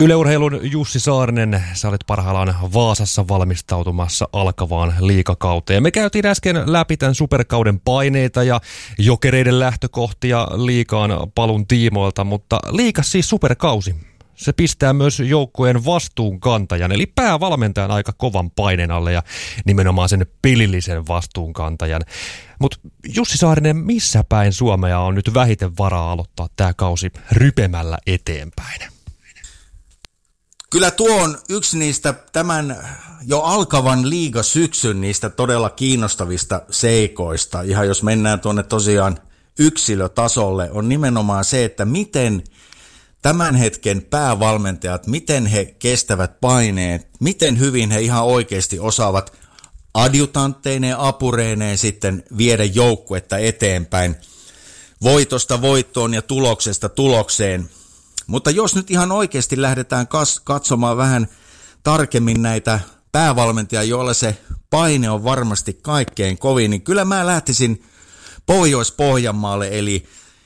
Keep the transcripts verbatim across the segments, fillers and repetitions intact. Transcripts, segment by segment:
Yle Urheilun Jussi Saarinen, sä olet parhaillaan Vaasassa valmistautumassa alkavaan liigakauteen. Me käytiin äsken läpi tämän superkauden paineita ja Jokereiden lähtökohtia liigaan palun tiimoilta, mutta liigas siis superkausi. Se pistää myös joukkueen vastuunkantajan, eli päävalmentajan aika kovan paineen alle ja nimenomaan sen pelillisen vastuunkantajan. Mutta Jussi Saarinen, missä päin Suomea on nyt vähiten varaa aloittaa tämä kausi rypemällä eteenpäin? Kyllä tuo on yksi niistä tämän jo alkavan liigasyksyn niistä todella kiinnostavista seikoista. Ihan jos mennään tuonne tosiaan yksilötasolle, on nimenomaan se, että miten tämän hetken päävalmentajat, miten he kestävät paineet, miten hyvin he ihan oikeasti osaavat adjutantteineen, apureineen sitten viedä joukkuetta eteenpäin voitosta voittoon ja tuloksesta tulokseen. Mutta jos nyt ihan oikeasti lähdetään katsomaan vähän tarkemmin näitä päävalmentajia, joilla se paine on varmasti kaikkein kovin, niin kyllä mä lähtisin Pohjois-Pohjanmaalle, eli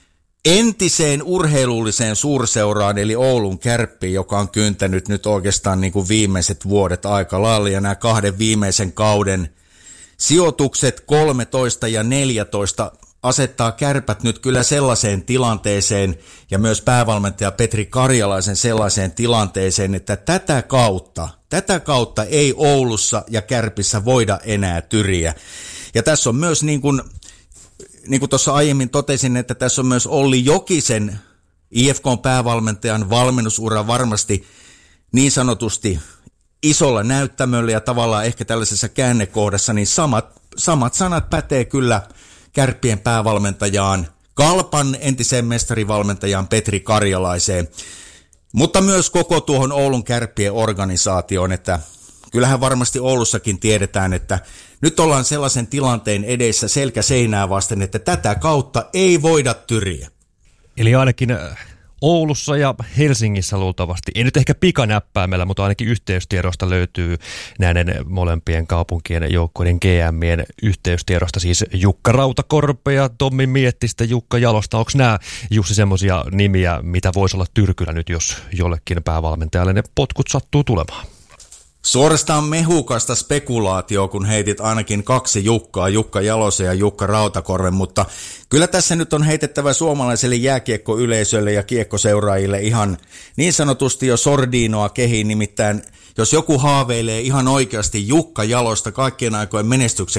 entiseen urheilulliseen suurseuraan, eli Oulun Kärppiin, joka on kyntänyt nyt oikeastaan niin kuin viimeiset vuodet aika lailla, ja nämä kahden viimeisen kauden sijoitukset kolmetoista ja neljätoista asettaa Kärpät nyt kyllä sellaiseen tilanteeseen, ja myös päävalmentaja Petri Karjalaisen sellaiseen tilanteeseen, että tätä kautta, tätä kautta ei Oulussa ja Kärpissä voida enää tyriä. Ja tässä on myös niin kuin Niin kuin tuossa aiemmin totesin, että tässä on myös Olli Jokisen I F K:n päävalmentajan valmennusura varmasti niin sanotusti isolla näyttämöllä ja tavallaan ehkä tällaisessa käännekohdassa, niin samat, samat sanat pätee kyllä Kärppien päävalmentajaan, Kalpan entiseen mestarivalmentajaan Petri Karjalaiseen, mutta myös koko tuohon Oulun Kärppien organisaatioon, että kyllähän varmasti Oulussakin tiedetään, että nyt ollaan sellaisen tilanteen edessä selkä seinää vasten, että tätä kautta ei voida tyriä. Eli ainakin Oulussa ja Helsingissä luultavasti, ei nyt ehkä pikanäppäimellä, mutta ainakin yhteystiedosta löytyy näiden molempien kaupunkien joukkueiden G M:ien yhteystiedosta, siis Jukka Rautakorpe ja Tommi Miettistä, Jukka Jalosta. Onko nämä, Jussi, semmoisia nimiä, mitä voisi olla tyrkyllä nyt, jos jollekin päävalmentajalle ne potkut sattuu tulemaan? Suorastaan mehukasta spekulaatioa, kun heitit ainakin kaksi Jukkaa, Jukka Jalosen ja Jukka Rautakorven, mutta kyllä tässä nyt on heitettävä suomalaiselle jääkiekkoyleisölle ja kiekkoseuraajille ihan niin sanotusti jo sordiinoa kehiin, nimittäin jos joku haaveilee ihan oikeasti Jukka Jalosta kaikkien aikojen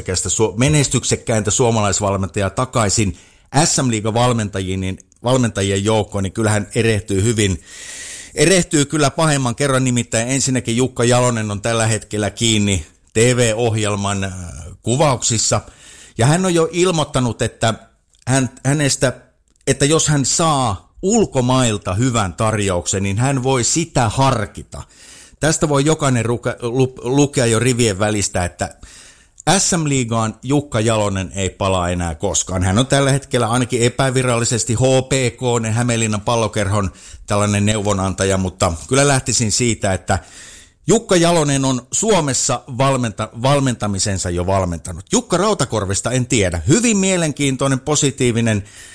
menestyksekkäintä suomalaisvalmentajaa takaisin S M-liigan valmentajien, niin valmentajien joukkoon, niin kyllähän erehtyy hyvin. Erehtyy kyllä pahemman kerran, nimittäin ensinnäkin Jukka Jalonen on tällä hetkellä kiinni T V-ohjelman kuvauksissa, ja hän on jo ilmoittanut, että, hän, hänestä, että jos hän saa ulkomailta hyvän tarjouksen, niin hän voi sitä harkita. Tästä voi jokainen ruke, lu, lukea jo rivien välistä, että S M-liigaan Jukka Jalonen ei palaa enää koskaan. Hän on tällä hetkellä ainakin epävirallisesti H P K, Hämeenlinnan Pallokerhon tällainen neuvonantaja, mutta kyllä lähtisin siitä, että Jukka Jalonen on Suomessa valmenta, valmentamisensa jo valmentanut. Jukka Rautakorvesta en tiedä. Hyvin mielenkiintoinen, positiivinen